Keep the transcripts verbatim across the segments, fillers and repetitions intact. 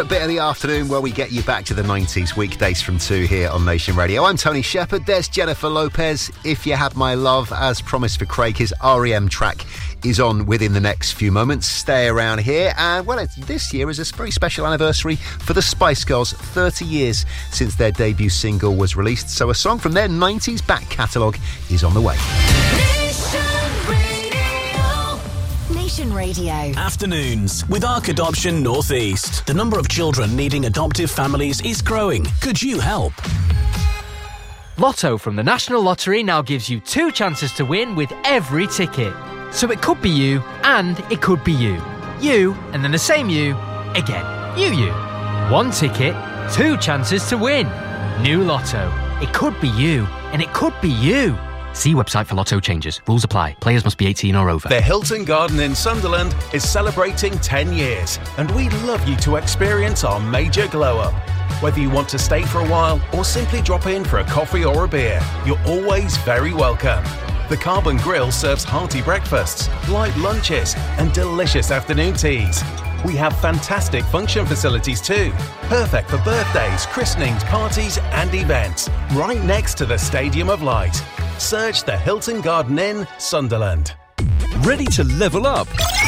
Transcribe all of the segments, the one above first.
A bit of the afternoon where we get you back to the nineties, weekdays from two here on Nation Radio. I'm Tony Shepherd, there's Jennifer Lopez. If You Had My Love, as promised for Craig, his R E M track is on within the next few moments. Stay around here. And, well, it's, this year is a very special anniversary for the Spice Girls, thirty years since their debut single was released. So a song from their nineties back catalogue is on the way. Nation Radio. Afternoons with Arc Adoption North East. The number of children needing adoptive families is growing. Could you help? Lotto from the National Lottery now gives you two chances to win with every ticket. So it could be you and it could be you. You and then the same you again. You, you. One ticket, two chances to win. New Lotto. It could be you and it could be you. See website for Lotto changes. Rules apply. Players must be eighteen or over. The Hilton Garden in Sunderland is celebrating ten years, and we'd love you to experience our major glow-up. Whether you want to stay for a while or simply drop in for a coffee or a beer, you're always very welcome. The Carbon Grill serves hearty breakfasts, light lunches, and delicious afternoon teas. We have fantastic function facilities too, perfect for birthdays, christenings, parties, and events, right next to the Stadium of Light. Search the Hilton Garden Inn, Sunderland. Ready to level up?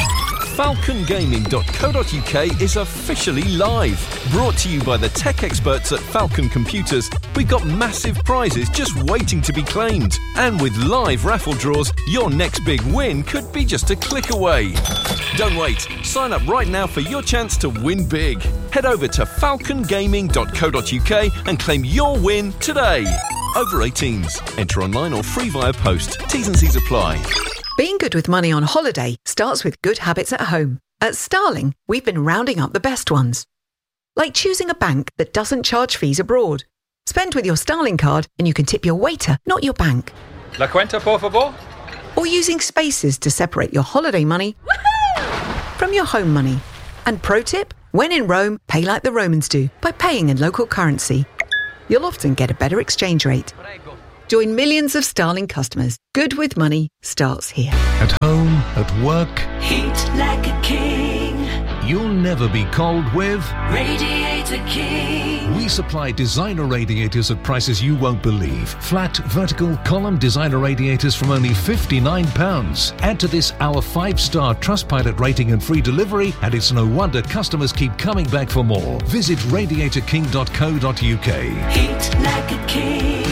falcon gaming dot co dot uk is officially live. Brought to you by the tech experts at Falcon Computers, we've got massive prizes just waiting to be claimed. And with live raffle draws, your next big win could be just a click away. Don't wait. Sign up right now for your chance to win big. Head over to falcon gaming dot co dot uk and claim your win today. Over eighteens. Enter online or free via post. T's and C's apply. Being good with money on holiday starts with good habits at home. At Starling, we've been rounding up the best ones. Like choosing a bank that doesn't charge fees abroad. Spend with your Starling card and you can tip your waiter, not your bank. La cuenta, por favor. Or using spaces to separate your holiday money from your home money. And pro tip, when in Rome, pay like the Romans do by paying in local currency. You'll often get a better exchange rate. Join millions of Starling customers. Good with money starts here. At home, at work. Heat like a king. You'll never be cold with Radiator King. We supply designer radiators at prices you won't believe. Flat, vertical, column designer radiators from only fifty-nine pounds. Add to this our five-star Trustpilot rating and free delivery, and it's no wonder customers keep coming back for more. Visit radiator king dot co dot uk. Heat like a king.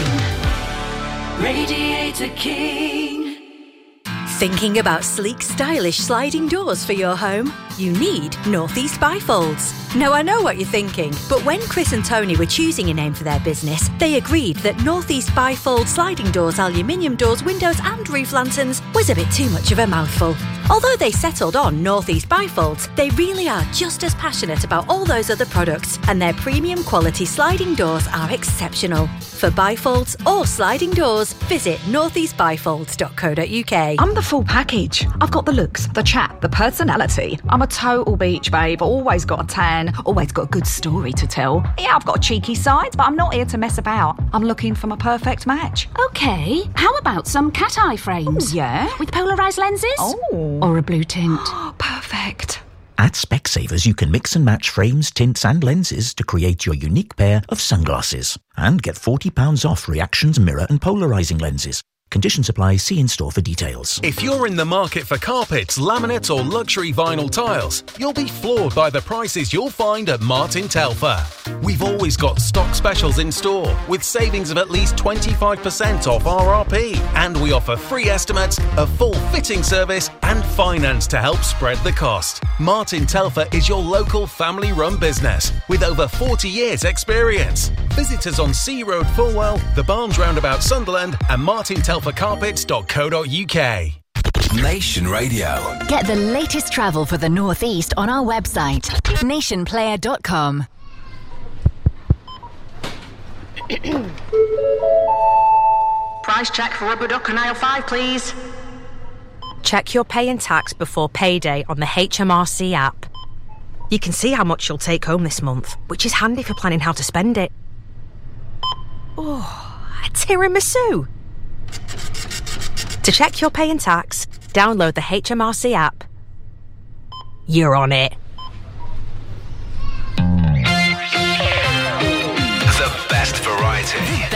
Radiator King. Thinking about sleek, stylish sliding doors for your home? You need North East Bifolds. Now, I know what you're thinking, but when Chris and Tony were choosing a name for their business, they agreed that North East Bifold sliding doors, aluminium doors, windows and roof lanterns was a bit too much of a mouthful. Although they settled on North East Bifolds, they really are just as passionate about all those other products, and their premium quality sliding doors are exceptional. For bifolds or sliding doors, visit north east bifolds dot co dot uk. I'm the full package. I've got the looks, the chat, the personality. I'm a total beach babe, always got a tan, always got a good story to tell. Yeah, I've got a cheeky side, but I'm not here to mess about. I'm looking for my perfect match. Okay, how about some cat eye frames? Ooh, yeah? With polarised lenses? Oh. Or a blue tint? Perfect. At Specsavers, you can mix and match frames, tints and lenses to create your unique pair of sunglasses. And get forty pounds off Reactions mirror and polarising lenses. Conditions apply. See in-store for details. If you're in the market for carpets, laminates or luxury vinyl tiles, you'll be floored by the prices you'll find at Martin Telfer. We've always got stock specials in store with savings of at least twenty-five percent off R R P. And we offer free estimates, a full fitting service and finance to help spread the cost. Martin Telfer is your local family-run business with over forty years experience. Visit us on Sea Road, Fulwell, the Barnes Roundabout, Sunderland and martin telfer carpets dot co dot uk. Nation Radio. Get the latest travel for the North East on our website, nation player dot com. Price check for rubber duck and aisle five, please. Check your pay and tax before payday on the H M R C app. You can see how much you'll take home this month, which is handy for planning how to spend it. Oh, a tiramisu! To check your pay and tax, download the H M R C app. You're on it. City.